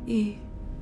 E.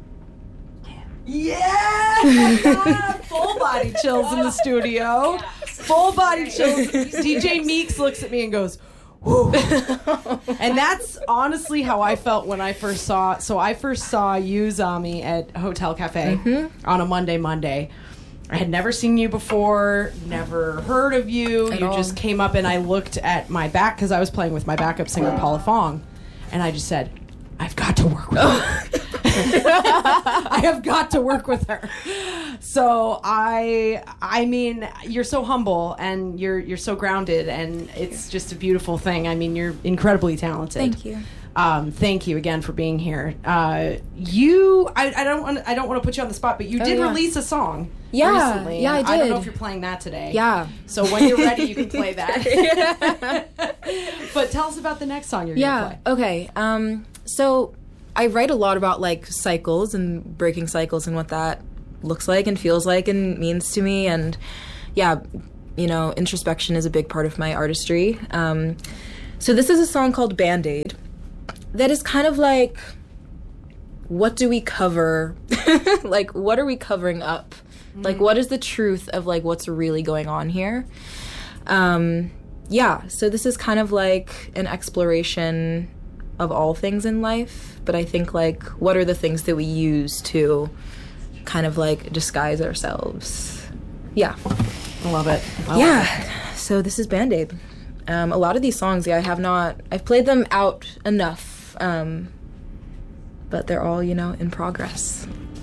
Yeah! Full body chills in the studio. Full body chills. DJ Meeks looks at me and goes, whoo. And that's honestly how I felt when I first saw. So I first saw you, Zami, at Hotel Cafe on a Monday. I had never seen you before, neher heard of you. You just came up and I looked at my back because I was playing with my backup singer, Paula Fong. And I just said, I've got to work with her. I have got to work with her. So I mean, you're so humble and you're so grounded, and it's just a beautiful thing. I mean, you're incredibly talented. Thank you. Thank you again for being here. I don't want to put you on the spot, but you did release a song recently. Yeah, I did. I don't know if you're playing that today. Yeah. So when you're ready, you can play that. But tell us about the next song you're going to play. Okay. So I write a lot about like cycles and breaking cycles and what that looks like and feels like and means to me. And yeah, you know, introspection is a big part of my artistry. So this is a song called Band-Aid that is kind of like, what do we cover? Like, what are we covering up? Like, what is the truth of like what's really going on here? Yeah, so this is kind of like an exploration of all things in life, but I think like what are the things that we use to kind of like disguise ourselves. Yeah. I love it. So this is Band-Aid. A lot of these songs, I've played them out enough, but they're all, you know, in progress.